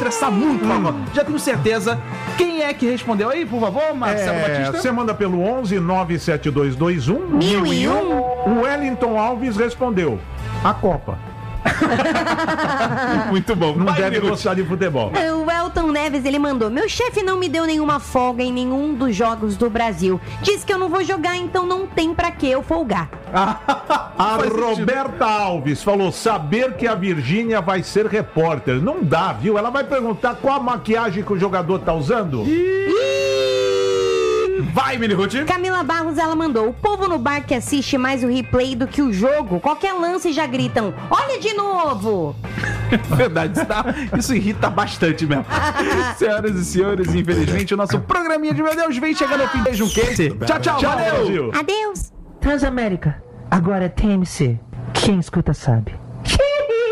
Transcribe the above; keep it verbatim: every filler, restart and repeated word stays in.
estressar muito, por favor. Já tenho certeza. Quem é que respondeu aí, por favor, Marcelo É, Batista? você manda pelo onze nove sete dois dois um Mil e um. O Wellington Alves respondeu: a Copa. Muito bom. Não Vai, deve Minuto. gostar de futebol. O Elton Neves, ele mandou: meu chefe não me deu nenhuma folga em nenhum dos jogos do Brasil. Diz que eu não vou jogar, então não tem pra que eu folgar. A Faz sentido. Roberta Alves falou: saber que a Virgínia vai ser repórter. Não dá, viu? Ela vai perguntar qual a maquiagem que o jogador tá usando. Vai, Miniruti. Camila Barros, ela mandou: o povo no bar que assiste mais o replay do que o jogo, qualquer lance já gritam: olha de novo! Verdade, isso, tá, isso irrita bastante mesmo. Senhoras e senhores, infelizmente o nosso programinha de meu Deus vem chegando ao fim. Beijo, quente. Tchau, tchau, Tchau, valeu. Brasil. Adeus! Transamérica, agora é T M C. Quem escuta sabe.